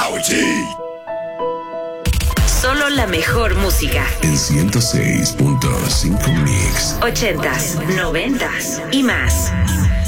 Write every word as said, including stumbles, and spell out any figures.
Power T. Solo la mejor música. En ciento seis punto cinco Mix. Ochentas, noventas y más.